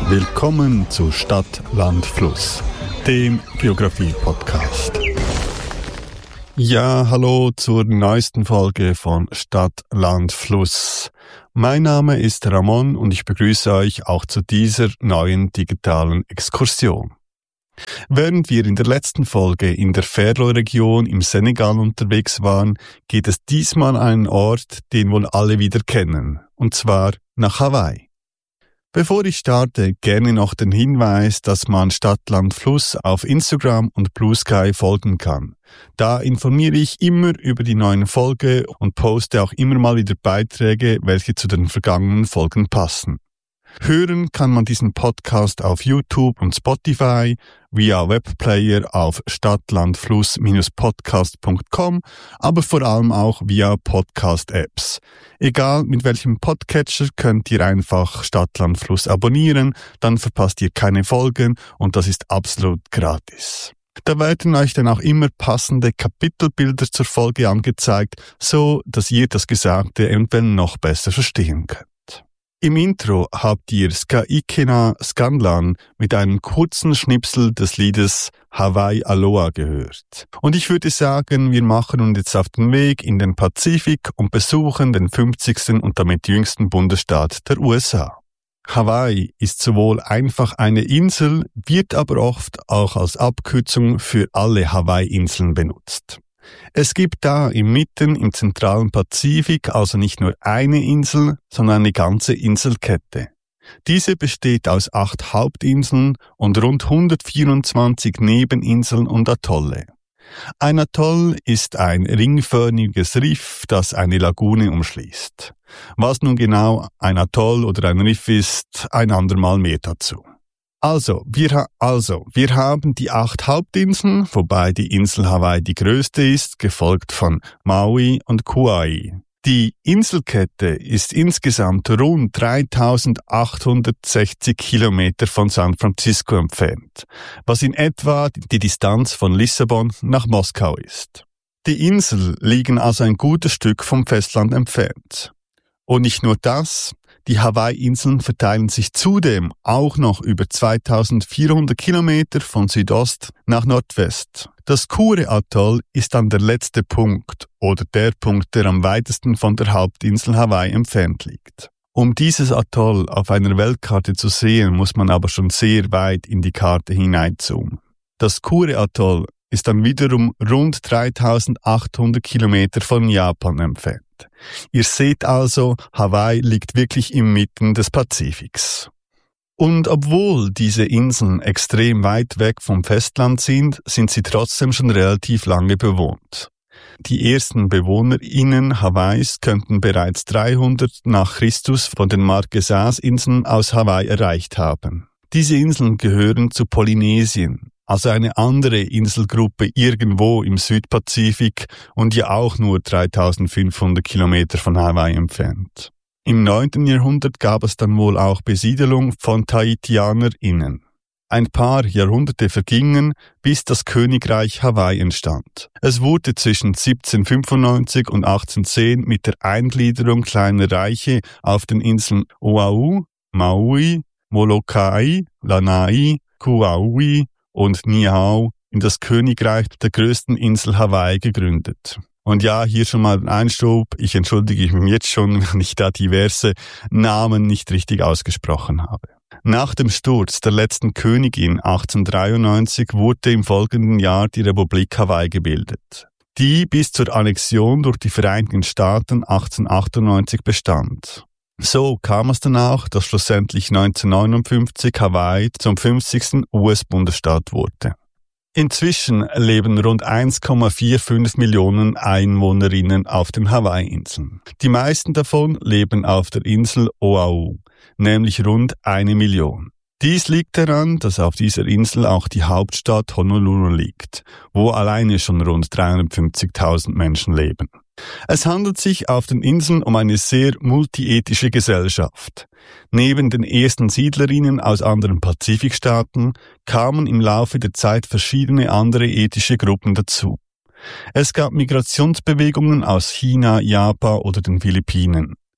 Willkommen zu Stadt, Land, Fluss, dem Geografie-Podcast. Ja, hallo zur neuesten Folge von Stadt, Land, Fluss. Mein Name ist Ramon und ich begrüße euch auch zu dieser neuen digitalen Exkursion. Während wir in der letzten Folge in der Ferlo-Region im Senegal unterwegs waren, geht es diesmal an einen Ort, den wohl alle wieder kennen, und zwar nach Hawaii. Bevor ich starte, gerne noch den Hinweis, dass man Stadt, Land, Fluss auf Instagram und Blue Sky folgen kann. Da informiere ich immer über die neuen Folgen und poste auch immer mal wieder Beiträge, welche zu den vergangenen Folgen passen. Hören kann man diesen Podcast auf YouTube und Spotify, via Webplayer auf stadtlandfluss-podcast.com, aber vor allem auch via Podcast-Apps. Egal mit welchem Podcatcher könnt ihr einfach Stadtlandfluss abonnieren, dann verpasst ihr keine Folgen und das ist absolut gratis. Da werden euch dann auch immer passende Kapitelbilder zur Folge angezeigt, so dass ihr das Gesagte eventuell noch besser verstehen könnt. Im Intro habt ihr Ska Ikena Scanlan mit einem kurzen Schnipsel des Liedes Hawaii Aloha gehört. Und ich würde sagen, wir machen uns jetzt auf den Weg in den Pazifik und besuchen den 50. und damit jüngsten Bundesstaat der USA. Hawaii ist sowohl einfach eine Insel, wird aber oft auch als Abkürzung für alle Hawaii-Inseln benutzt. Es gibt da mitten im zentralen Pazifik also nicht nur eine Insel, sondern eine ganze Inselkette. Diese besteht aus 8 Hauptinseln und rund 124 Nebeninseln und Atolle. Ein Atoll ist ein ringförmiges Riff, das eine Lagune umschließt. Was nun genau ein Atoll oder ein Riff ist, ein andermal mehr dazu. Also, wir haben die 8 Hauptinseln, wobei die Insel Hawaii die größte ist, gefolgt von Maui und Kauai. Die Inselkette ist insgesamt rund 3860 Kilometer von San Francisco entfernt, was in etwa die Distanz von Lissabon nach Moskau ist. Die Inseln liegen also ein gutes Stück vom Festland entfernt. Und nicht nur das, die Hawaii-Inseln verteilen sich zudem auch noch über 2400 Kilometer von Südost nach Nordwest. Das Kure-Atoll ist dann der letzte Punkt oder der Punkt, der am weitesten von der Hauptinsel Hawaii entfernt liegt. Um dieses Atoll auf einer Weltkarte zu sehen, muss man aber schon sehr weit in die Karte hineinzoomen. Das Kure-Atoll ist dann wiederum rund 3800 Kilometer von Japan entfernt. Ihr seht also, Hawaii liegt wirklich inmitten des Pazifiks. Und obwohl diese Inseln extrem weit weg vom Festland sind sie trotzdem schon relativ lange bewohnt. Die ersten BewohnerInnen Hawaiis könnten bereits 300 nach Christus von den Marquesas-Inseln aus Hawaii erreicht haben. Diese Inseln gehören zu Polynesien, also eine andere Inselgruppe irgendwo im Südpazifik und ja auch nur 3500 Kilometer von Hawaii entfernt. Im 9. Jahrhundert gab es dann wohl auch Besiedelung von TahitianerInnen. Ein paar Jahrhunderte vergingen, bis das Königreich Hawaii entstand. Es wurde zwischen 1795 und 1810 mit der Eingliederung kleiner Reiche auf den Inseln Oahu, Maui, Molokai, Lanai, Kauai und Niihau in das Königreich der größten Insel Hawaii gegründet. Und ja, hier schon mal ein Einschub. Ich entschuldige mich jetzt schon, wenn ich da diverse Namen nicht richtig ausgesprochen habe. Nach dem Sturz der letzten Königin 1893 wurde im folgenden Jahr die Republik Hawaii gebildet, die bis zur Annexion durch die Vereinigten Staaten 1898 bestand. So kam es dann auch, dass schlussendlich 1959 Hawaii zum 50. US-Bundesstaat wurde. Inzwischen leben rund 1,45 Millionen EinwohnerInnen auf den Hawaii-Inseln. Die meisten davon leben auf der Insel Oahu, nämlich rund 1 Million. Dies liegt daran, dass auf dieser Insel auch die Hauptstadt Honolulu liegt, wo alleine schon rund 350.000 Menschen leben. Es handelt sich auf den Inseln um eine sehr multiethische Gesellschaft. Neben den ersten Siedlerinnen aus anderen Pazifikstaaten kamen im Laufe der Zeit verschiedene andere ethische Gruppen dazu. Es gab Migrationsbewegungen aus China, Japan oder den Philippinen.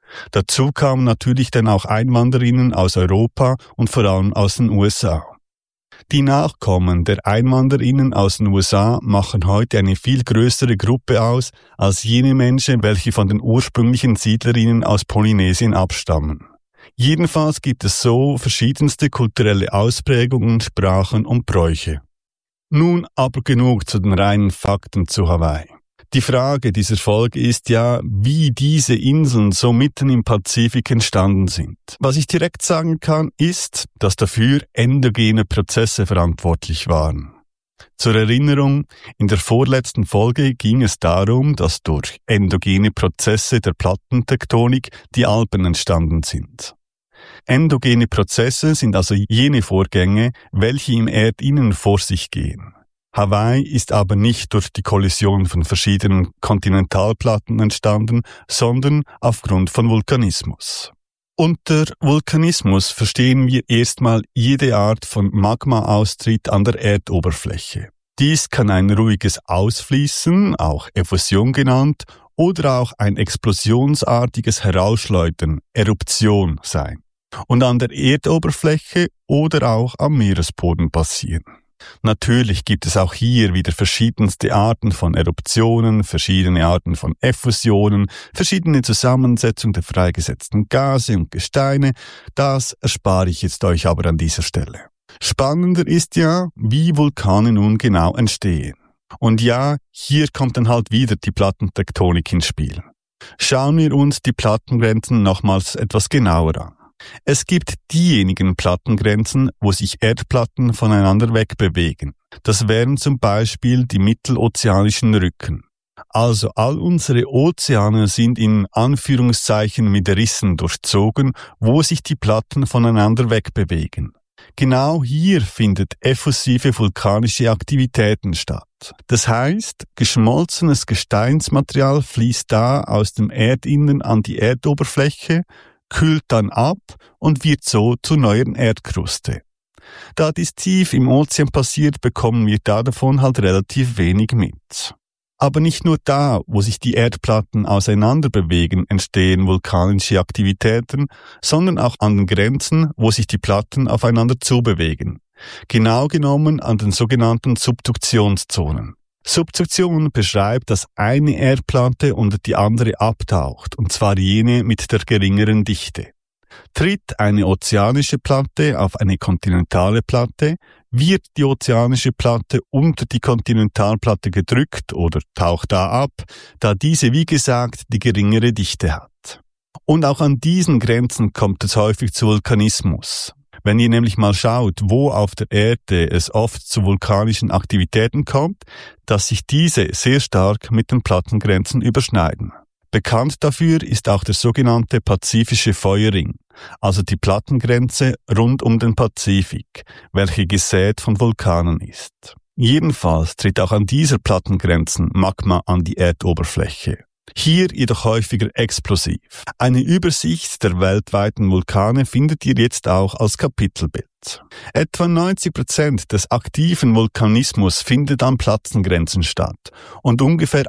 Dazu kamen natürlich dann auch Einwanderinnen aus Europa und vor allem aus den USA. Die Nachkommen der Einwanderinnen aus den USA machen heute eine viel größere Gruppe aus als jene Menschen, welche von den ursprünglichen Siedlerinnen aus Polynesien abstammen. Jedenfalls gibt es so verschiedenste kulturelle Ausprägungen, Sprachen und Bräuche. Nun aber genug zu den reinen Fakten zu Hawaii. Die Frage dieser Folge ist ja, wie diese Inseln so mitten im Pazifik entstanden sind. Was ich direkt sagen kann, ist, dass dafür endogene Prozesse verantwortlich waren. Zur Erinnerung, in der vorletzten Folge ging es darum, dass durch endogene Prozesse der Plattentektonik die Alpen entstanden sind. Endogene Prozesse sind also jene Vorgänge, welche im Erdinneren vor sich gehen. Hawaii ist aber nicht durch die Kollision von verschiedenen Kontinentalplatten entstanden, sondern aufgrund von Vulkanismus. Unter Vulkanismus verstehen wir erstmal jede Art von Magma-Austritt an der Erdoberfläche. Dies kann ein ruhiges Ausfließen, auch Effusion genannt, oder auch ein explosionsartiges Herausschleudern, Eruption sein. Und an der Erdoberfläche oder auch am Meeresboden passieren. Natürlich gibt es auch hier wieder verschiedenste Arten von Eruptionen, verschiedene Arten von Effusionen, verschiedene Zusammensetzungen der freigesetzten Gase und Gesteine. Das erspare ich jetzt euch aber an dieser Stelle. Spannender ist ja, wie Vulkane nun genau entstehen. Und ja, hier kommt dann halt wieder die Plattentektonik ins Spiel. Schauen wir uns die Plattengrenzen nochmals etwas genauer an. Es gibt diejenigen Plattengrenzen, wo sich Erdplatten voneinander wegbewegen. Das wären zum Beispiel die mittelozeanischen Rücken. Also all unsere Ozeane sind in Anführungszeichen mit Rissen durchzogen, wo sich die Platten voneinander wegbewegen. Genau hier findet effusive vulkanische Aktivitäten statt. Das heißt, geschmolzenes Gesteinsmaterial fließt da aus dem Erdinnern an die Erdoberfläche, kühlt dann ab und wird so zur neuen Erdkruste. Da dies tief im Ozean passiert, bekommen wir davon halt relativ wenig mit. Aber nicht nur da, wo sich die Erdplatten auseinander bewegen, entstehen vulkanische Aktivitäten, sondern auch an den Grenzen, wo sich die Platten aufeinander zubewegen. Genau genommen an den sogenannten Subduktionszonen. Subduktion beschreibt, dass eine Erdplatte unter die andere abtaucht, und zwar jene mit der geringeren Dichte. Tritt eine ozeanische Platte auf eine kontinentale Platte, wird die ozeanische Platte unter die Kontinentalplatte gedrückt oder taucht da ab, da diese, wie gesagt, die geringere Dichte hat. Und auch an diesen Grenzen kommt es häufig zu Vulkanismus. Wenn ihr nämlich mal schaut, wo auf der Erde es oft zu vulkanischen Aktivitäten kommt, dass sich diese sehr stark mit den Plattengrenzen überschneiden. Bekannt dafür ist auch der sogenannte Pazifische Feuerring, also die Plattengrenze rund um den Pazifik, welche gesät von Vulkanen ist. Jedenfalls tritt auch an dieser Plattengrenzen Magma an die Erdoberfläche. Hier jedoch häufiger explosiv. Eine Übersicht der weltweiten Vulkane findet ihr jetzt auch als Kapitelbild. Etwa 90% des aktiven Vulkanismus findet an Plattengrenzen statt und ungefähr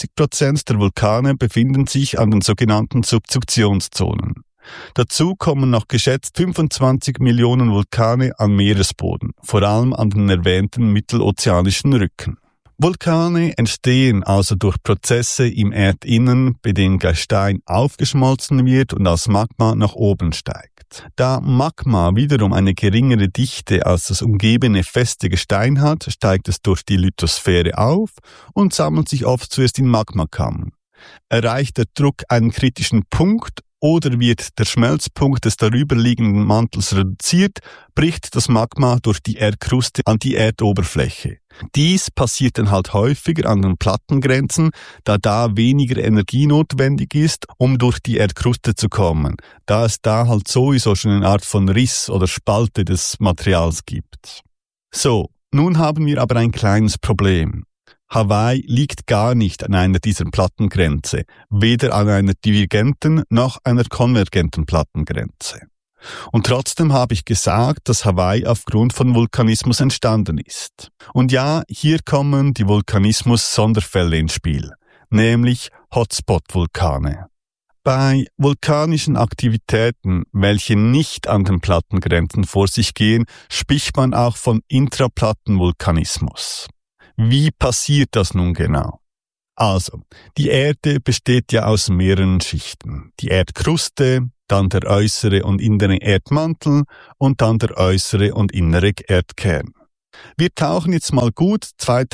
80% der Vulkane befinden sich an den sogenannten Subduktionszonen. Dazu kommen noch geschätzt 25 Millionen Vulkane am Meeresboden, vor allem an den erwähnten mittelozeanischen Rücken. Vulkane entstehen also durch Prozesse im Erdinnern, bei denen Gestein aufgeschmolzen wird und als Magma nach oben steigt. Da Magma wiederum eine geringere Dichte als das umgebende feste Gestein hat, steigt es durch die Lithosphäre auf und sammelt sich oft zuerst in Magmakammern. Erreicht der Druck einen kritischen Punkt oder wird der Schmelzpunkt des darüberliegenden Mantels reduziert, bricht das Magma durch die Erdkruste an die Erdoberfläche. Dies passiert dann halt häufiger an den Plattengrenzen, da weniger Energie notwendig ist, um durch die Erdkruste zu kommen, da es da halt sowieso schon eine Art von Riss oder Spalte des Materials gibt. So, nun haben wir aber ein kleines Problem. Hawaii liegt gar nicht an einer dieser Plattengrenze, weder an einer divergenten noch einer konvergenten Plattengrenze. Und trotzdem habe ich gesagt, dass Hawaii aufgrund von Vulkanismus entstanden ist. Und ja, hier kommen die Vulkanismus-Sonderfälle ins Spiel, nämlich Hotspot-Vulkane. Bei vulkanischen Aktivitäten, welche nicht an den Plattengrenzen vor sich gehen, spricht man auch von Intraplattenvulkanismus. Wie passiert das nun genau? Also, die Erde besteht ja aus mehreren Schichten. Die Erdkruste, dann der äußere und innere Erdmantel und dann der äußere und innere Erdkern. Wir tauchen jetzt mal gut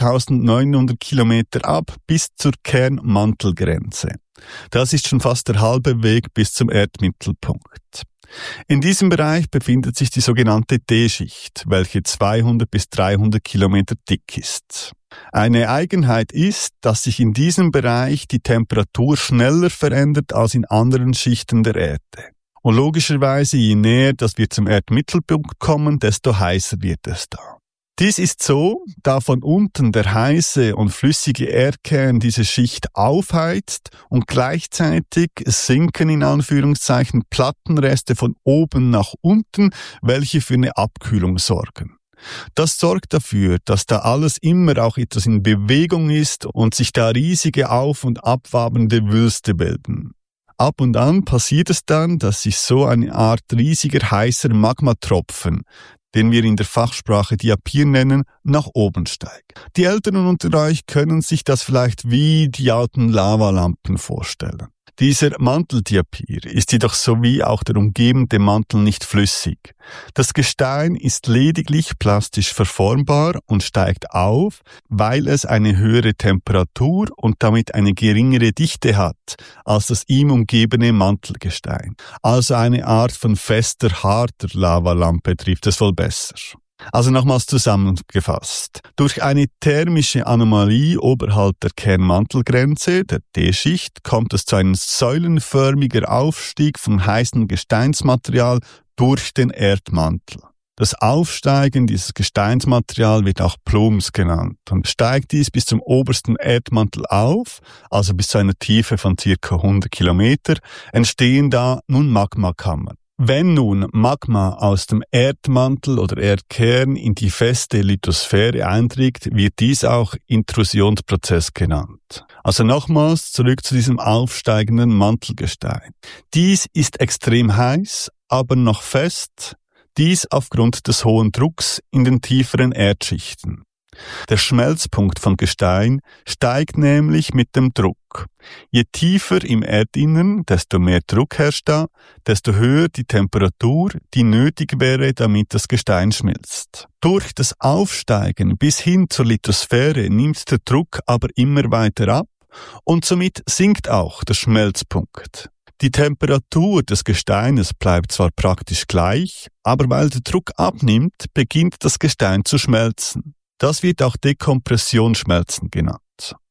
2900 Kilometer ab bis zur Kernmantelgrenze. Das ist schon fast der halbe Weg bis zum Erdmittelpunkt. In diesem Bereich befindet sich die sogenannte D-Schicht, welche 200 bis 300 Kilometer dick ist. Eine Eigenheit ist, dass sich in diesem Bereich die Temperatur schneller verändert als in anderen Schichten der Erde. Und logischerweise, je näher dass wir zum Erdmittelpunkt kommen, desto heißer wird es da. Dies ist so, da von unten der heiße und flüssige Erdkern diese Schicht aufheizt und gleichzeitig sinken in Anführungszeichen Plattenreste von oben nach unten, welche für eine Abkühlung sorgen. Das sorgt dafür, dass da alles immer auch etwas in Bewegung ist und sich da riesige auf- und abwabernde Wülste bilden. Ab und an passiert es dann, dass sich so eine Art riesiger heißer Magmatropfen, den wir in der Fachsprache Diapir nennen, nach oben steigt. Die Älteren unter euch können sich das vielleicht wie die alten Lavalampen vorstellen. Dieser Manteldiapir ist jedoch sowie auch der umgebende Mantel nicht flüssig. Das Gestein ist lediglich plastisch verformbar und steigt auf, weil es eine höhere Temperatur und damit eine geringere Dichte hat als das ihm umgebene Mantelgestein. Also eine Art von fester, harter Lavalampe trifft es wohl besser. Also nochmals zusammengefasst. Durch eine thermische Anomalie oberhalb der Kernmantelgrenze, der D-Schicht, kommt es zu einem säulenförmigen Aufstieg von heißem Gesteinsmaterial durch den Erdmantel. Das Aufsteigen dieses Gesteinsmaterial wird auch Plumes genannt und steigt dies bis zum obersten Erdmantel auf, also bis zu einer Tiefe von ca. 100 Kilometer, entstehen da nun Magmakammern. Wenn nun Magma aus dem Erdmantel oder Erdkern in die feste Lithosphäre eindringt, wird dies auch Intrusionsprozess genannt. Also nochmals zurück zu diesem aufsteigenden Mantelgestein. Dies ist extrem heiß, aber noch fest, dies aufgrund des hohen Drucks in den tieferen Erdschichten. Der Schmelzpunkt von Gestein steigt nämlich mit dem Druck. Je tiefer im Erdinnern, desto mehr Druck herrscht da, desto höher die Temperatur, die nötig wäre, damit das Gestein schmilzt. Durch das Aufsteigen bis hin zur Lithosphäre nimmt der Druck aber immer weiter ab und somit sinkt auch der Schmelzpunkt. Die Temperatur des Gesteines bleibt zwar praktisch gleich, aber weil der Druck abnimmt, beginnt das Gestein zu schmelzen. Das wird auch Dekompressionsschmelzen genannt.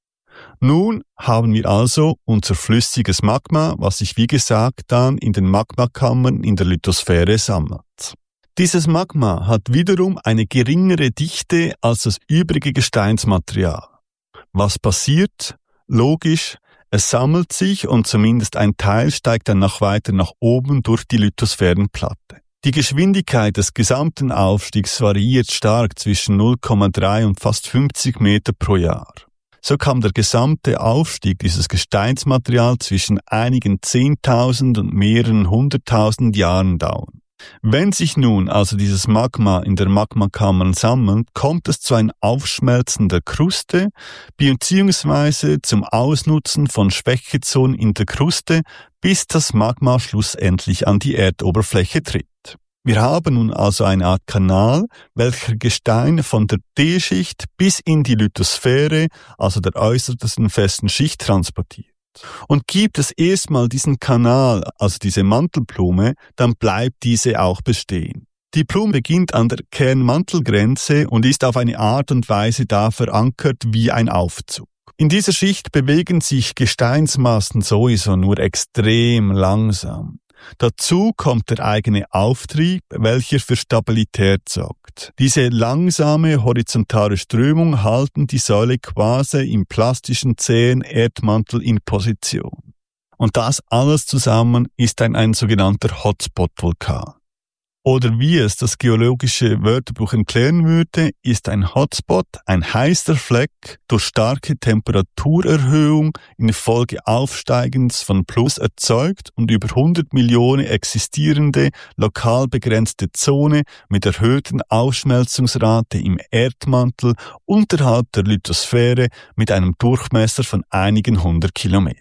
Nun haben wir also unser flüssiges Magma, was sich wie gesagt dann in den Magmakammern in der Lithosphäre sammelt. Dieses Magma hat wiederum eine geringere Dichte als das übrige Gesteinsmaterial. Was passiert? Logisch, es sammelt sich und zumindest ein Teil steigt dann noch weiter nach oben durch die Lithosphärenplatte. Die Geschwindigkeit des gesamten Aufstiegs variiert stark zwischen 0,3 und fast 50 Meter pro Jahr. So kann der gesamte Aufstieg dieses Gesteinsmaterials zwischen einigen 10.000 und mehreren 100.000 Jahren dauern. Wenn sich nun also dieses Magma in der Magmakammer sammelt, kommt es zu einem Aufschmelzen der Kruste bzw. zum Ausnutzen von Schwächezonen in der Kruste, bis das Magma schlussendlich an die Erdoberfläche tritt. Wir haben nun also eine Art Kanal, welcher Gestein von der D-Schicht bis in die Lithosphäre, also der äußersten festen Schicht, transportiert. Und gibt es erstmal diesen Kanal, also diese Mantelblume, dann bleibt diese auch bestehen. Die Blume beginnt an der Kernmantelgrenze und ist auf eine Art und Weise da verankert wie ein Aufzug. In dieser Schicht bewegen sich Gesteinsmassen sowieso nur extrem langsam. Dazu kommt der eigene Auftrieb, welcher für Stabilität sorgt. Diese langsame horizontale Strömung halten die Säule quasi im plastischen zähen Erdmantel in Position. Und das alles zusammen ist ein sogenannter Hotspot-Vulkan. Oder wie es das geologische Wörterbuch erklären würde, ist ein Hotspot ein heißer Fleck durch starke Temperaturerhöhung infolge Aufsteigens von Plus erzeugt und über 100 Millionen existierende, lokal begrenzte Zone mit erhöhten Ausschmelzungsrate im Erdmantel unterhalb der Lithosphäre mit einem Durchmesser von einigen 100 Kilometer.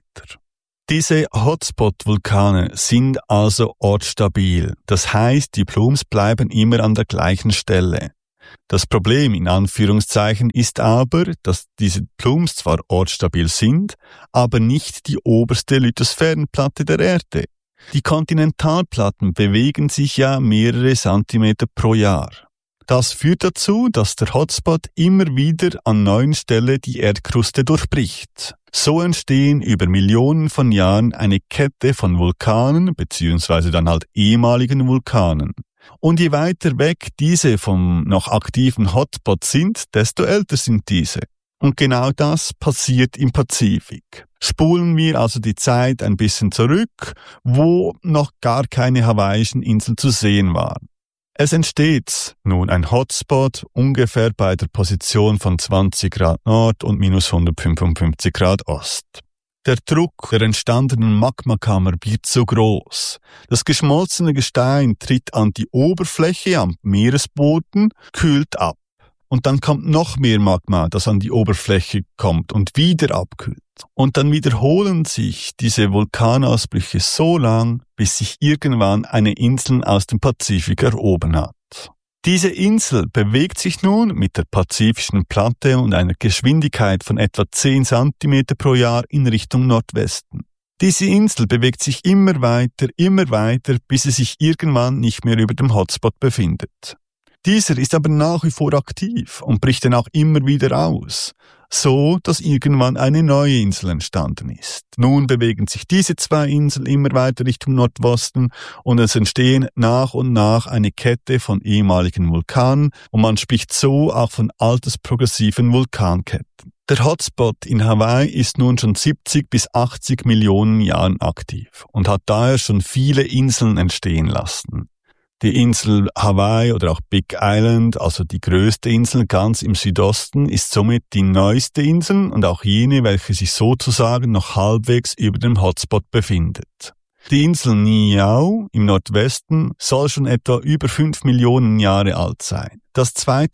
Diese Hotspot-Vulkane sind also ortsstabil. Das heißt, die Plumes bleiben immer an der gleichen Stelle. Das Problem in Anführungszeichen ist aber, dass diese Plumes zwar ortsstabil sind, aber nicht die oberste Lithosphärenplatte der Erde. Die Kontinentalplatten bewegen sich ja mehrere Zentimeter pro Jahr. Das führt dazu, dass der Hotspot immer wieder an neuen Stellen die Erdkruste durchbricht. So entstehen über Millionen von Jahren eine Kette von Vulkanen bzw. dann halt ehemaligen Vulkanen. Und je weiter weg diese vom noch aktiven Hotspot sind, desto älter sind diese. Und genau das passiert im Pazifik. Spulen wir also die Zeit ein bisschen zurück, wo noch gar keine hawaiischen Inseln zu sehen waren. Es entsteht nun ein Hotspot ungefähr bei der Position von 20 Grad Nord und minus 155 Grad Ost. Der Druck der entstandenen Magmakammer wird so groß. Das geschmolzene Gestein tritt an die Oberfläche am Meeresboden, kühlt ab. Und dann kommt noch mehr Magma, das an die Oberfläche kommt und wieder abkühlt. Und dann wiederholen sich diese Vulkanausbrüche so lang, bis sich irgendwann eine Insel aus dem Pazifik erhoben hat. Diese Insel bewegt sich nun mit der pazifischen Platte und einer Geschwindigkeit von etwa 10 cm pro Jahr in Richtung Nordwesten. Diese Insel bewegt sich immer weiter, bis sie sich irgendwann nicht mehr über dem Hotspot befindet. Dieser ist aber nach wie vor aktiv und bricht dann auch immer wieder aus, so dass irgendwann eine neue Insel entstanden ist. Nun bewegen sich diese zwei Inseln immer weiter Richtung Nordwesten und es entstehen nach und nach eine Kette von ehemaligen Vulkanen und man spricht so auch von altersprogressiven Vulkanketten. Der Hotspot in Hawaii ist nun schon 70 bis 80 Millionen Jahren aktiv und hat daher schon viele Inseln entstehen lassen. Die Insel Hawaii oder auch Big Island, also die größte Insel ganz im Südosten, ist somit die neueste Insel und auch jene, welche sich sozusagen noch halbwegs über dem Hotspot befindet. Die Insel Niue im Nordwesten soll schon etwa über 5 Millionen Jahre alt sein. Das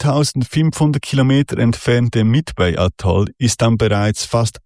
2500 Kilometer entfernte Midway-Atoll ist dann bereits fast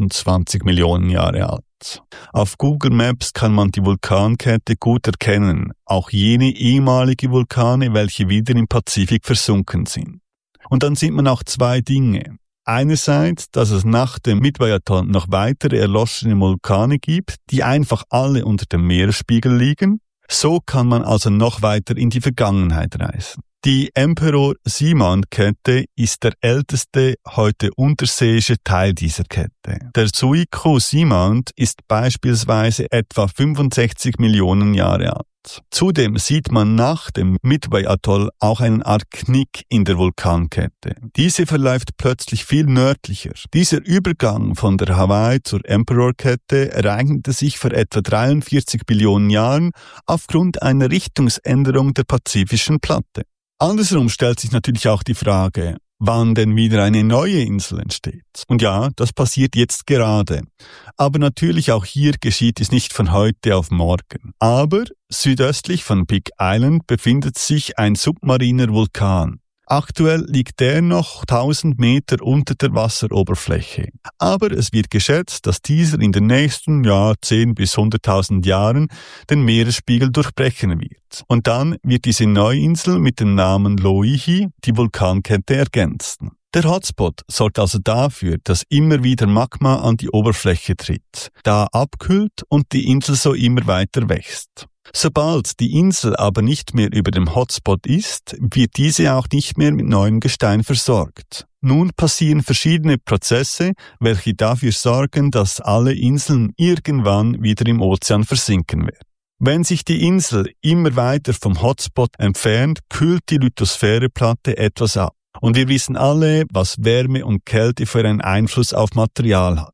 28 Millionen Jahre alt. Auf Google Maps kann man die Vulkankette gut erkennen, auch jene ehemalige Vulkane, welche wieder im Pazifik versunken sind. Und dann sieht man auch zwei Dinge. Einerseits, dass es nach dem Midway-Atoll noch weitere erloschene Vulkane gibt, die einfach alle unter dem Meeresspiegel liegen. So kann man also noch weiter in die Vergangenheit reisen. Die Emperor Seamount-Kette ist der älteste heute unterseeische Teil dieser Kette. Der Suiko Seamount ist beispielsweise etwa 65 Millionen Jahre alt. Zudem sieht man nach dem Midway-Atoll auch eine Art Knick in der Vulkankette. Diese verläuft plötzlich viel nördlicher. Dieser Übergang von der Hawaii zur Emperor-Kette ereignete sich vor etwa 43 Billionen Jahren aufgrund einer Richtungsänderung der pazifischen Platte. Andersrum stellt sich natürlich auch die Frage, wann denn wieder eine neue Insel entsteht. Und ja, das passiert jetzt gerade. Aber natürlich auch hier geschieht es nicht von heute auf morgen. Aber südöstlich von Big Island befindet sich ein submariner Vulkan. Aktuell liegt der noch 1000 Meter unter der Wasseroberfläche. Aber es wird geschätzt, dass dieser in den nächsten 10 bis 100.000 Jahren den Meeresspiegel durchbrechen wird. Und dann wird diese Neuinsel mit dem Namen Loihi die Vulkankette ergänzen. Der Hotspot sorgt also dafür, dass immer wieder Magma an die Oberfläche tritt, da abkühlt und die Insel so immer weiter wächst. Sobald die Insel aber nicht mehr über dem Hotspot ist, wird diese auch nicht mehr mit neuem Gestein versorgt. Nun passieren verschiedene Prozesse, welche dafür sorgen, dass alle Inseln irgendwann wieder im Ozean versinken werden. Wenn sich die Insel immer weiter vom Hotspot entfernt, kühlt die Lithosphäreplatte etwas ab. Und wir wissen alle, was Wärme und Kälte für einen Einfluss auf Material hat.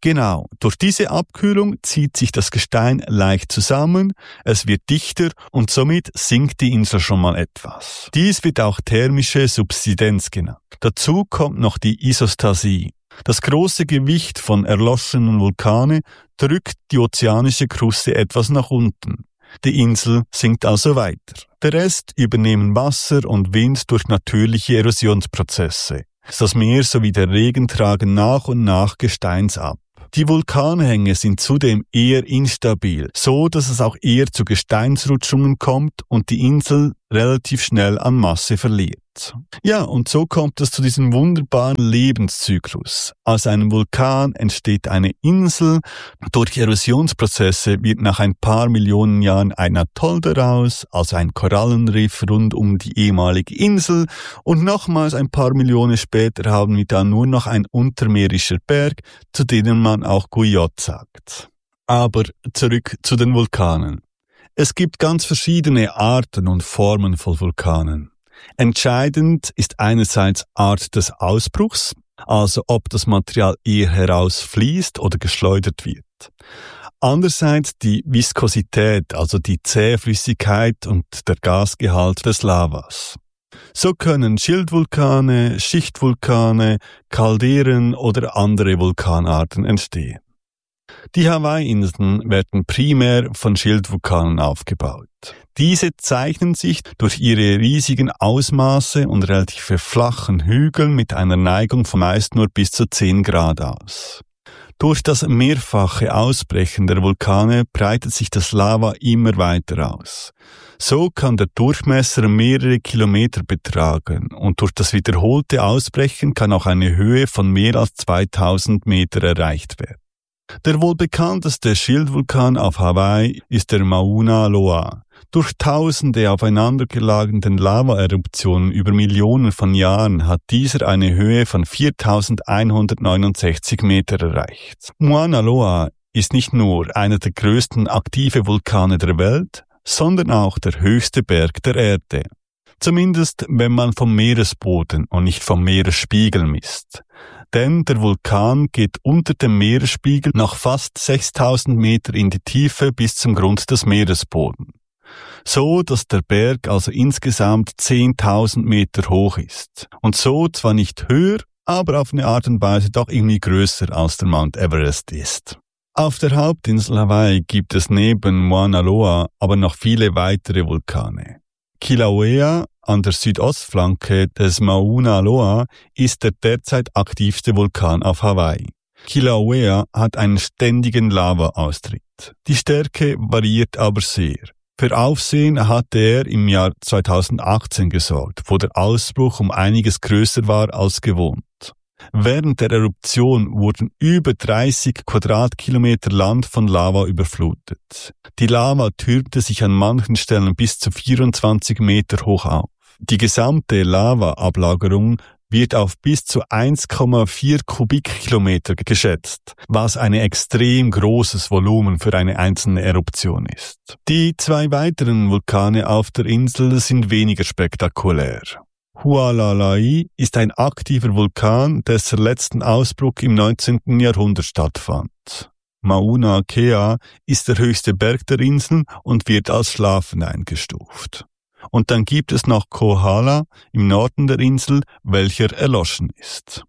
Genau, durch diese Abkühlung zieht sich das Gestein leicht zusammen, es wird dichter und somit sinkt die Insel schon mal etwas. Dies wird auch thermische Subsidenz genannt. Dazu kommt noch die Isostasie. Das große Gewicht von erloschenen Vulkanen drückt die ozeanische Kruste etwas nach unten. Die Insel sinkt also weiter. Der Rest übernehmen Wasser und Wind durch natürliche Erosionsprozesse. Das Meer sowie der Regen tragen nach und nach Gesteins ab. Die Vulkanhänge sind zudem eher instabil, so dass es auch eher zu Gesteinsrutschungen kommt und die Insel relativ schnell an Masse verliert. Ja, und so kommt es zu diesem wunderbaren Lebenszyklus. Aus einem Vulkan entsteht eine Insel, durch Erosionsprozesse wird nach ein paar Millionen Jahren ein Atoll daraus, also ein Korallenriff rund um die ehemalige Insel, und nochmals ein paar Millionen später haben wir dann nur noch ein untermeerischer Berg, zu denen man auch Guyot sagt. Aber zurück zu den Vulkanen. Es gibt ganz verschiedene Arten und Formen von Vulkanen. Entscheidend ist einerseits Art des Ausbruchs, also ob das Material eher herausfließt oder geschleudert wird. Andererseits die Viskosität, also die Zähflüssigkeit und der Gasgehalt des Lavas. So können Schildvulkane, Schichtvulkane, Calderen oder andere Vulkanarten entstehen. Die Hawaii-Inseln werden primär von Schildvulkanen aufgebaut. Diese zeichnen sich durch ihre riesigen Ausmaße und relativ flachen Hügel mit einer Neigung von meist nur bis zu 10 Grad aus. Durch das mehrfache Ausbrechen der Vulkane breitet sich das Lava immer weiter aus. So kann der Durchmesser mehrere Kilometer betragen und durch das wiederholte Ausbrechen kann auch eine Höhe von mehr als 2000 Meter erreicht werden. Der wohl bekannteste Schildvulkan auf Hawaii ist der Mauna Loa. Durch tausende aufeinandergelagerte Lavaeruptionen über Millionen von Jahren hat dieser eine Höhe von 4169 Meter erreicht. Mauna Loa ist nicht nur einer der größten aktive Vulkane der Welt, sondern auch der höchste Berg der Erde. Zumindest wenn man vom Meeresboden und nicht vom Meeresspiegel misst. Denn der Vulkan geht unter dem Meeresspiegel nach fast 6000 Meter in die Tiefe bis zum Grund des Meeresbodens. So, dass der Berg also insgesamt 10.000 Meter hoch ist. Und so zwar nicht höher, aber auf eine Art und Weise doch irgendwie größer als der Mount Everest ist. Auf der Hauptinsel Hawaii gibt es neben Mauna Loa aber noch viele weitere Vulkane. Kilauea an der Südostflanke des Mauna Loa ist der derzeit aktivste Vulkan auf Hawaii. Kilauea hat einen ständigen Lavaaustritt. Die Stärke variiert aber sehr. Für Aufsehen hatte er im Jahr 2018 gesorgt, wo der Ausbruch um einiges größer war als gewohnt. Während der Eruption wurden über 30 Quadratkilometer Land von Lava überflutet. Die Lava türmte sich an manchen Stellen bis zu 24 Meter hoch auf. Die gesamte Lavaablagerung wird auf bis zu 1,4 Kubikkilometer geschätzt, was ein extrem großes Volumen für eine einzelne Eruption ist. Die 2 weiteren Vulkane auf der Insel sind weniger spektakulär. Hualalai ist ein aktiver Vulkan, dessen letzten Ausbruch im 19. Jahrhundert stattfand. Mauna Kea ist der höchste Berg der Insel und wird als schlafend eingestuft. Und dann gibt es noch Kohala im Norden der Insel, welcher erloschen ist.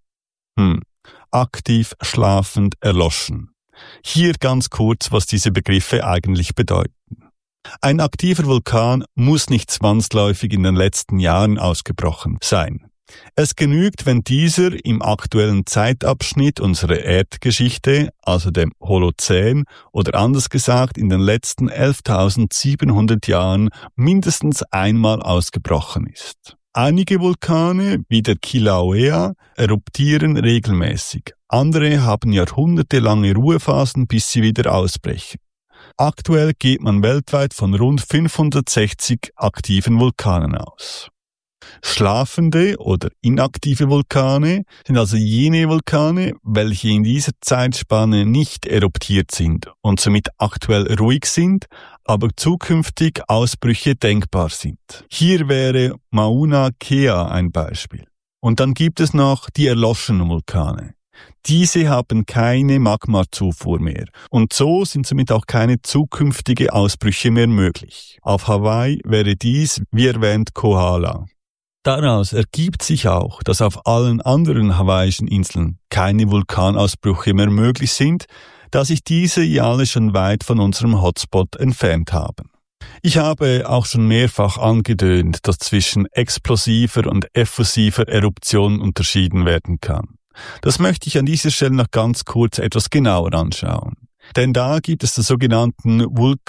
Aktiv, schlafend, erloschen. Hier ganz kurz, was diese Begriffe eigentlich bedeuten. Ein aktiver Vulkan muss nicht zwangsläufig in den letzten Jahren ausgebrochen sein. Es genügt, wenn dieser im aktuellen Zeitabschnitt unserer Erdgeschichte, also dem Holozän, oder anders gesagt in den letzten 11.700 Jahren mindestens einmal ausgebrochen ist. Einige Vulkane, wie der Kilauea, eruptieren regelmäßig. Andere haben jahrhundertelange Ruhephasen, bis sie wieder ausbrechen. Aktuell geht man weltweit von rund 560 aktiven Vulkanen aus. Schlafende oder inaktive Vulkane sind also jene Vulkane, welche in dieser Zeitspanne nicht eruptiert sind und somit aktuell ruhig sind, aber zukünftig Ausbrüche denkbar sind. Hier wäre Mauna Kea ein Beispiel. Und dann gibt es noch die erloschenen Vulkane. Diese haben keine Magmazufuhr mehr und so sind somit auch keine zukünftigen Ausbrüche mehr möglich. Auf Hawaii wäre dies, wie erwähnt, Kohala. Daraus ergibt sich auch, dass auf allen anderen hawaiischen Inseln keine Vulkanausbrüche mehr möglich sind, da sich diese ja alle schon weit von unserem Hotspot entfernt haben. Ich habe auch schon mehrfach angedeutet, dass zwischen explosiver und effusiver Eruption unterschieden werden kann. Das möchte ich an dieser Stelle noch ganz kurz etwas genauer anschauen. Denn da gibt es den sogenannten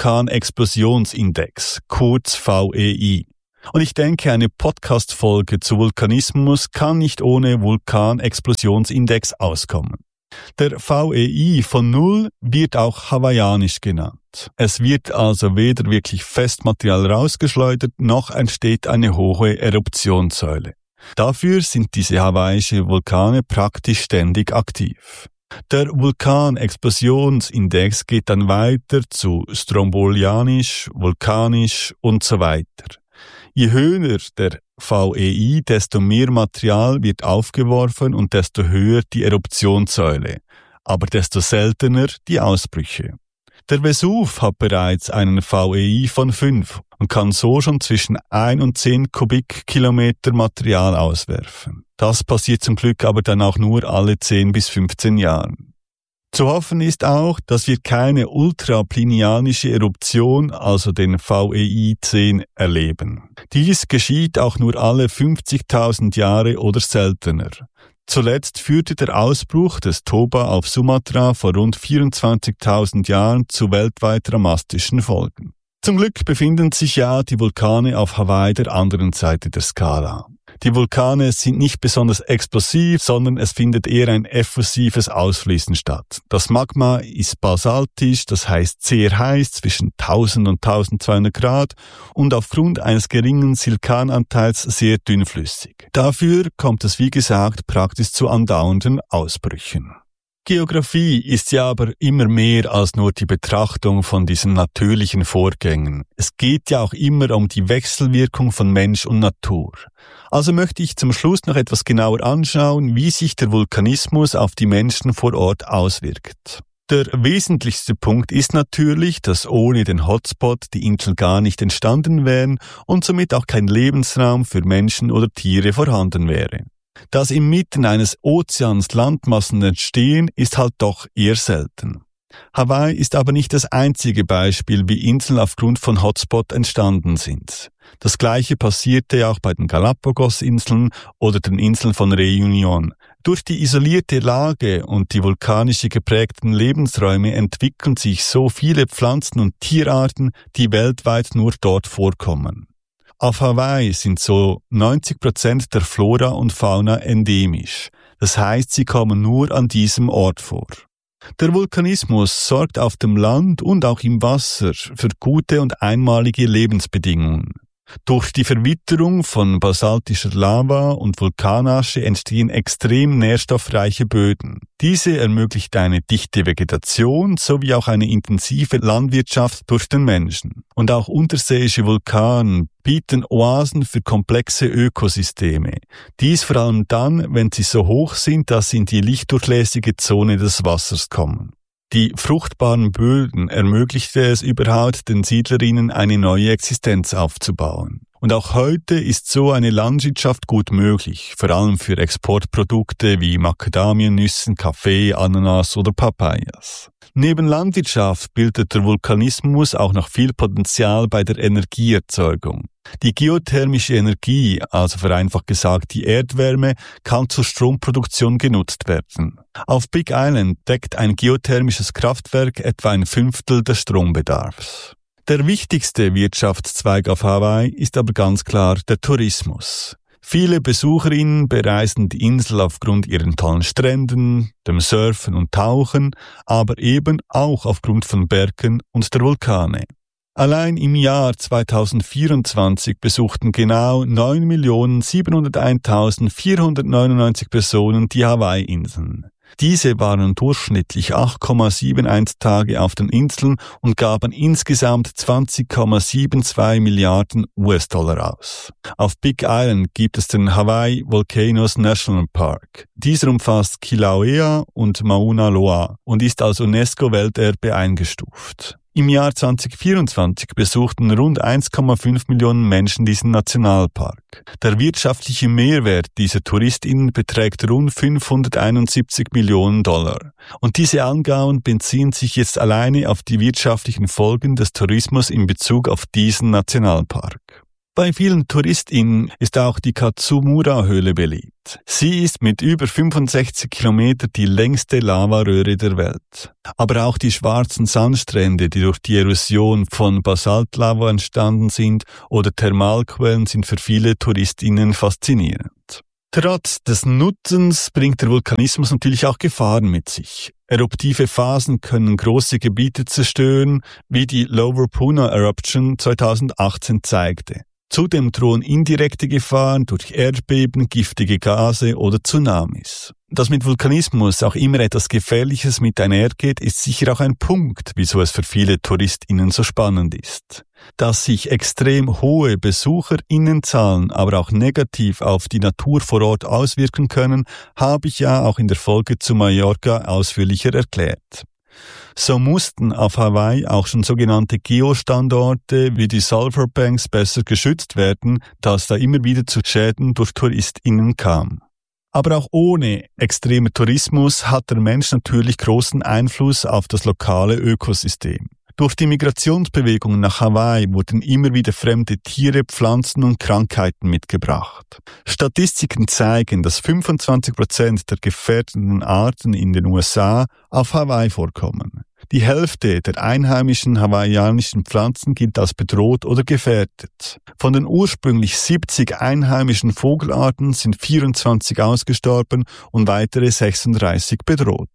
Vulkanexplosionsindex, kurz VEI. Und ich denke, eine Podcast-Folge zu Vulkanismus kann nicht ohne Vulkanexplosionsindex auskommen. Der VEI von 0 wird auch hawaiianisch genannt. Es wird also weder wirklich Festmaterial rausgeschleudert, noch entsteht eine hohe Eruptionssäule. Dafür sind diese hawaiischen Vulkane praktisch ständig aktiv. Der Vulkanexplosionsindex geht dann weiter zu strombolianisch, vulkanisch und so weiter. Je höher der VEI, desto mehr Material wird aufgeworfen und desto höher die Eruptionssäule, aber desto seltener die Ausbrüche. Der Vesuv hat bereits einen VEI von 5 und kann so schon zwischen 1 und 10 Kubikkilometer Material auswerfen. Das passiert zum Glück aber dann auch nur alle 10 bis 15 Jahren. Zu hoffen ist auch, dass wir keine ultraplinianische Eruption, also den VEI 10, erleben. Dies geschieht auch nur alle 50.000 Jahre oder seltener. Zuletzt führte der Ausbruch des Toba auf Sumatra vor rund 24.000 Jahren zu weltweit dramatischen Folgen. Zum Glück befinden sich ja die Vulkane auf Hawaii der anderen Seite der Skala. Die Vulkane sind nicht besonders explosiv, sondern es findet eher ein effusives Ausfließen statt. Das Magma ist basaltisch, das heißt sehr heiß, zwischen 1000 und 1200 Grad und aufgrund eines geringen Silkananteils sehr dünnflüssig. Dafür kommt es wie gesagt praktisch zu andauernden Ausbrüchen. Geographie ist ja aber immer mehr als nur die Betrachtung von diesen natürlichen Vorgängen. Es geht ja auch immer um die Wechselwirkung von Mensch und Natur. Also möchte ich zum Schluss noch etwas genauer anschauen, wie sich der Vulkanismus auf die Menschen vor Ort auswirkt. Der wesentlichste Punkt ist natürlich, dass ohne den Hotspot die Inseln gar nicht entstanden wären und somit auch kein Lebensraum für Menschen oder Tiere vorhanden wäre. Dass inmitten eines Ozeans Landmassen entstehen, ist halt doch eher selten. Hawaii ist aber nicht das einzige Beispiel, wie Inseln aufgrund von Hotspot entstanden sind. Das Gleiche passierte ja auch bei den Galapagos-Inseln oder den Inseln von Reunion. Durch die isolierte Lage und die vulkanisch geprägten Lebensräume entwickeln sich so viele Pflanzen- und Tierarten, die weltweit nur dort vorkommen. Auf Hawaii sind so 90% der Flora und Fauna endemisch. Das heißt, sie kommen nur an diesem Ort vor. Der Vulkanismus sorgt auf dem Land und auch im Wasser für gute und einmalige Lebensbedingungen. Durch die Verwitterung von basaltischer Lava und Vulkanasche entstehen extrem nährstoffreiche Böden. Diese ermöglicht eine dichte Vegetation sowie auch eine intensive Landwirtschaft durch den Menschen. Und auch unterseeische Vulkane bieten Oasen für komplexe Ökosysteme. Dies vor allem dann, wenn sie so hoch sind, dass sie in die lichtdurchlässige Zone des Wassers kommen. Die fruchtbaren Böden ermöglichte es überhaupt den Siedlerinnen eine neue Existenz aufzubauen. Und auch heute ist so eine Landwirtschaft gut möglich, vor allem für Exportprodukte wie Macadamiennüssen, Kaffee, Ananas oder Papayas. Neben Landwirtschaft bildet der Vulkanismus auch noch viel Potenzial bei der Energieerzeugung. Die geothermische Energie, also vereinfacht gesagt die Erdwärme, kann zur Stromproduktion genutzt werden. Auf Big Island deckt ein geothermisches Kraftwerk etwa ein Fünftel des Strombedarfs. Der wichtigste Wirtschaftszweig auf Hawaii ist aber ganz klar der Tourismus. Viele BesucherInnen bereisen die Insel aufgrund ihren tollen Stränden, dem Surfen und Tauchen, aber eben auch aufgrund von Bergen und der Vulkane. Allein im Jahr 2024 besuchten genau 9.701.499 Personen die Hawaii-Inseln. Diese waren durchschnittlich 8,71 Tage auf den Inseln und gaben insgesamt 20,72 Milliarden US-Dollar aus. Auf Big Island gibt es den Hawaii Volcanoes National Park. Dieser umfasst Kilauea und Mauna Loa und ist als UNESCO-Welterbe eingestuft. Im Jahr 2024 besuchten rund 1,5 Millionen Menschen diesen Nationalpark. Der wirtschaftliche Mehrwert dieser TouristInnen beträgt rund 571 Millionen Dollar. Und diese Angaben beziehen sich jetzt alleine auf die wirtschaftlichen Folgen des Tourismus in Bezug auf diesen Nationalpark. Bei vielen TouristInnen ist auch die Katsumura-Höhle beliebt. Sie ist mit über 65 Kilometern die längste Lavaröhre der Welt. Aber auch die schwarzen Sandstrände, die durch die Erosion von Basaltlava entstanden sind, oder Thermalquellen sind für viele TouristInnen faszinierend. Trotz des Nutzens bringt der Vulkanismus natürlich auch Gefahren mit sich. Eruptive Phasen können große Gebiete zerstören, wie die Lower Puna Eruption 2018 zeigte. Zudem drohen indirekte Gefahren durch Erdbeben, giftige Gase oder Tsunamis. Dass mit Vulkanismus auch immer etwas Gefährliches mit einhergeht, ist sicher auch ein Punkt, wieso es für viele TouristInnen so spannend ist. Dass sich extrem hohe BesucherInnenzahlen aber auch negativ auf die Natur vor Ort auswirken können, habe ich ja auch in der Folge zu Mallorca ausführlicher erklärt. So mussten auf Hawaii auch schon sogenannte Geostandorte wie die Sulphur Banks besser geschützt werden, da es da immer wieder zu Schäden durch TouristInnen kam. Aber auch ohne extremer Tourismus hat der Mensch natürlich großen Einfluss auf das lokale Ökosystem. Durch die Migrationsbewegungen nach Hawaii wurden immer wieder fremde Tiere, Pflanzen und Krankheiten mitgebracht. Statistiken zeigen, dass 25% der gefährdeten Arten in den USA auf Hawaii vorkommen. Die Hälfte der einheimischen hawaiianischen Pflanzen gilt als bedroht oder gefährdet. Von den ursprünglich 70 einheimischen Vogelarten sind 24 ausgestorben und weitere 36 bedroht.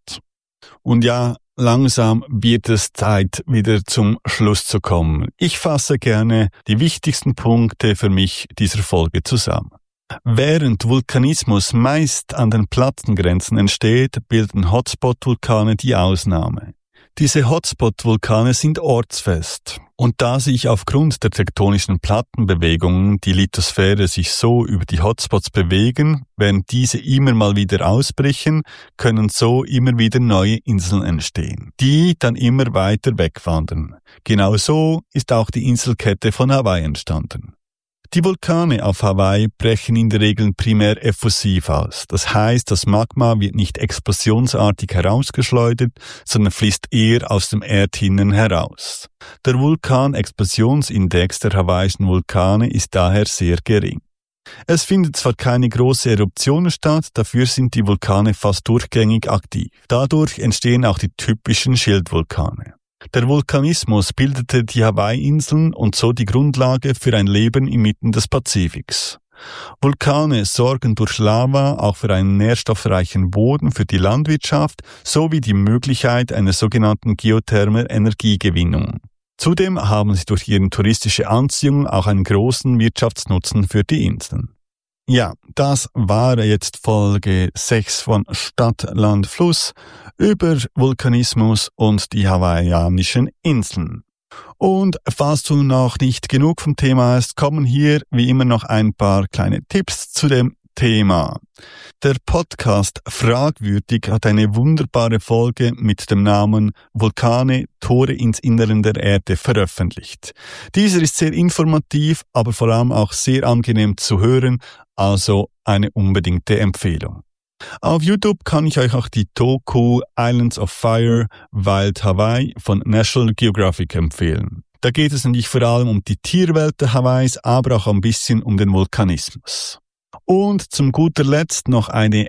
Und ja, langsam wird es Zeit, wieder zum Schluss zu kommen. Ich fasse gerne die wichtigsten Punkte für mich dieser Folge zusammen. Während Vulkanismus meist an den Plattengrenzen entsteht, bilden Hotspot-Vulkane die Ausnahme. Diese Hotspot-Vulkane sind ortsfest. Und da sich aufgrund der tektonischen Plattenbewegungen die Lithosphäre sich so über die Hotspots bewegen, während diese immer mal wieder ausbrechen, können so immer wieder neue Inseln entstehen, die dann immer weiter wegwandern. Genau so ist auch die Inselkette von Hawaii entstanden. Die Vulkane auf Hawaii brechen in der Regel primär effusiv aus. Das heißt, das Magma wird nicht explosionsartig herausgeschleudert, sondern fließt eher aus dem Erdhinnen heraus. Der Vulkanexplosionsindex der hawaiischen Vulkane ist daher sehr gering. Es findet zwar keine große Eruptionen statt, dafür sind die Vulkane fast durchgängig aktiv. Dadurch entstehen auch die typischen Schildvulkane. Der Vulkanismus bildete die Hawaii-Inseln und so die Grundlage für ein Leben inmitten des Pazifiks. Vulkane sorgen durch Lava auch für einen nährstoffreichen Boden für die Landwirtschaft sowie die Möglichkeit einer sogenannten geothermen Energiegewinnung. Zudem haben sie durch ihre touristische Anziehung auch einen großen Wirtschaftsnutzen für die Inseln. Ja, das war jetzt Folge 6 von Stadt, Land, Fluss über Vulkanismus und die hawaiianischen Inseln. Und falls du noch nicht genug vom Thema hast, kommen hier wie immer noch ein paar kleine Tipps zu dem Thema. Der Podcast Fragwürdig hat eine wunderbare Folge mit dem Namen Vulkane, Tore ins Innere der Erde veröffentlicht. Dieser ist sehr informativ, aber vor allem auch sehr angenehm zu hören, also eine unbedingte Empfehlung. Auf YouTube kann ich euch auch die Doku Islands of Fire, Wild Hawaii von National Geographic empfehlen. Da geht es nämlich vor allem um die Tierwelt der Hawaiis, aber auch ein bisschen um den Vulkanismus. Und zum guter Letzt noch eine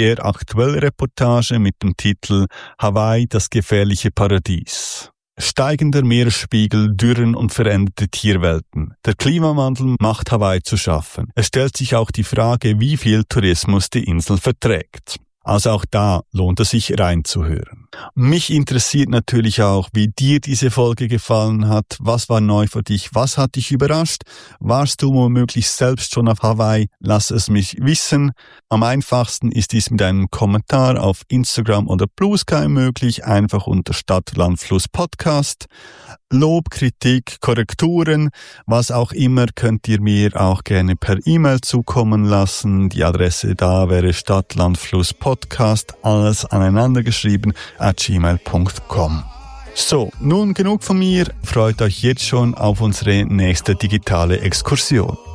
MDR-Aktuell-Reportage mit dem Titel Hawaii, das gefährliche Paradies. Steigender Meeresspiegel, Dürren und veränderte Tierwelten. Der Klimawandel macht Hawaii zu schaffen. Es stellt sich auch die Frage, wie viel Tourismus die Insel verträgt. Also auch da lohnt es sich reinzuhören. Mich interessiert natürlich auch, wie dir diese Folge gefallen hat. Was war neu für dich? Was hat dich überrascht? Warst du womöglich selbst schon auf Hawaii? Lass es mich wissen. Am einfachsten ist dies mit einem Kommentar auf Instagram oder Blue Sky möglich, einfach unter Stadt, Land, Fluss Podcast. Lob, Kritik, Korrekturen, was auch immer, könnt ihr mir auch gerne per E-Mail zukommen lassen. Die Adresse da wäre stadtlandflusspodcast, alles aneinander geschrieben, @gmail.com. So, nun genug von mir. Freut euch jetzt schon auf unsere nächste digitale Exkursion.